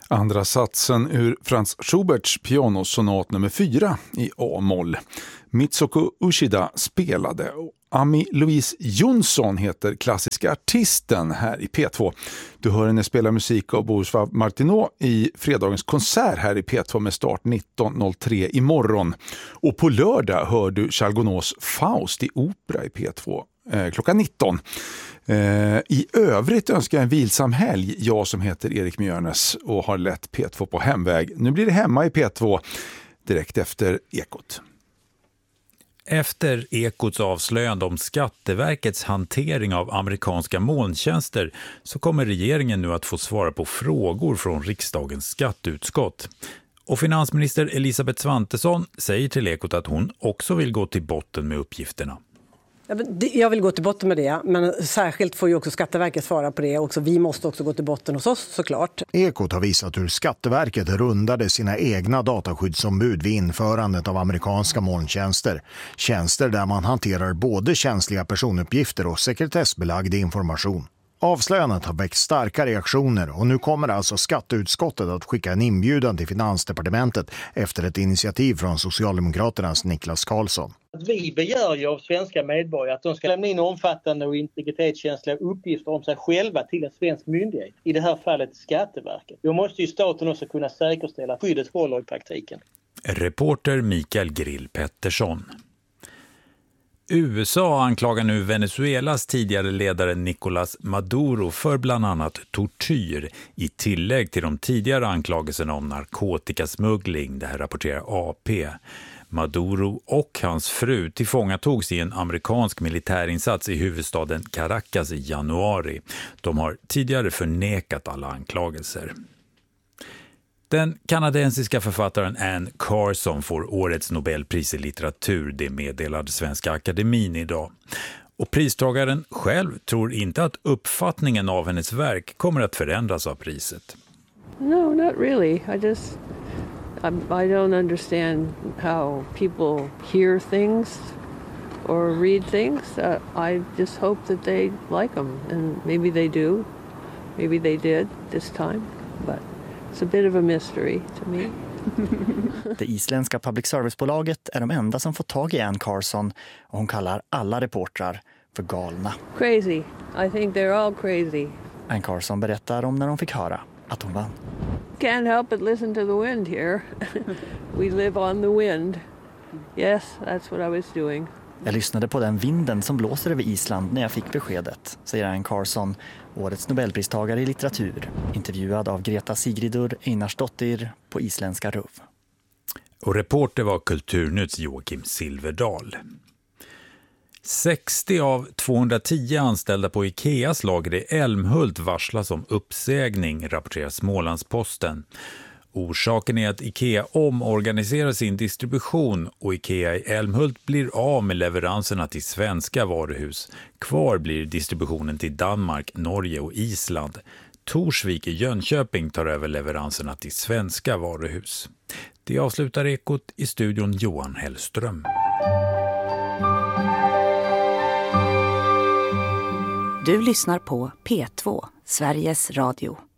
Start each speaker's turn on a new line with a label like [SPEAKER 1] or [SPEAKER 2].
[SPEAKER 1] Andra satsen ur Franz Schuberts pianosonat nummer 4 i A-moll. Mitsuko Ushida spelade och Ami Louise Jonsson heter klassiska artisten här i P2. Du hör henne spela musik av Bohuslav Martinot i fredagens konsert här i P2 med start 19.03 imorgon. Och på lördag hör du Charles Gounods Faust i opera i P2 klockan 19. I övrigt önskar jag en vilsam helg, jag som heter Erik Mjörnes och har lett P2 på hemväg. Nu blir det hemma i P2 direkt efter Ekot.
[SPEAKER 2] Efter Ekots avslöjande om Skatteverkets hantering av amerikanska molntjänster så kommer regeringen nu att få svara på frågor från riksdagens skatteutskott. Och finansminister Elisabeth Svantesson säger till Ekot att hon också vill gå till botten med uppgifterna.
[SPEAKER 3] Jag vill gå till botten med det, men särskilt får ju också Skatteverket svara på det. Också vi måste också gå till botten hos oss såklart.
[SPEAKER 4] Ekot har visat hur Skatteverket rundade sina egna dataskyddsombud vid införandet av amerikanska molntjänster. Tjänster där man hanterar både känsliga personuppgifter och sekretessbelagd information. Avslöjandet har väckt starka reaktioner och nu kommer alltså skatteutskottet att skicka en inbjudan till Finansdepartementet efter ett initiativ från Socialdemokraternas Niklas Karlsson.
[SPEAKER 5] Vi begär ju av svenska medborgare att de ska lämna in omfattande och integritetskänsliga uppgifter om sig själva till en svensk myndighet. I det här fallet Skatteverket. Då måste ju staten också kunna säkerställa skyddet håller i praktiken.
[SPEAKER 2] Reporter Mikael Grill Pettersson. USA anklagar nu Venezuelas tidigare ledare Nicolás Maduro för bland annat tortyr i tillägg till de tidigare anklagelserna om narkotikasmuggling, det här rapporterar AP. Maduro och hans fru tillfångatogs i en amerikansk militärinsats i huvudstaden Caracas i januari. De har tidigare förnekat alla anklagelser. Den kanadensiska författaren Anne Carson får årets Nobelpris i litteratur, det meddelade Svenska Akademin idag. Och pristagaren själv tror inte att uppfattningen av hennes verk kommer att förändras av priset.
[SPEAKER 6] No, not really. I don't understand how people hear things or read things. I just hope that they like them, and maybe they do. Maybe they did this time, but it's a bit of a mystery to me.
[SPEAKER 7] Det isländska public service-bolaget är de enda som får tag i Anne Carson och hon kallar alla reportrar för galna.
[SPEAKER 6] Crazy. I think they're all crazy.
[SPEAKER 7] Anne Carson berättar om när hon fick höra att hon vann.
[SPEAKER 6] Can't help but listen to the wind here. We live on the wind. Yes, that's what I was doing.
[SPEAKER 7] Jag lyssnade på den vinden som blåser över Island när jag fick beskedet, säger Anne Carson, årets Nobelpristagare i litteratur, intervjuad av Greta Sigridur Einarsdottir på isländska RUV.
[SPEAKER 2] Och reporter var Kulturnytts Joakim Silverdal. 60 av 210 anställda på Ikeas lager i Älmhult varslas om uppsägning, rapporterar Smålandsposten. Orsaken är att Ikea omorganiserar sin distribution och Ikea i Älmhult blir av med leveranserna till svenska varuhus. Kvar blir distributionen till Danmark, Norge och Island. Torsvik i Jönköping tar över leveranserna till svenska varuhus. Det avslutar Ekot, i studion Johan Hellström.
[SPEAKER 8] Du lyssnar på P2, Sveriges Radio.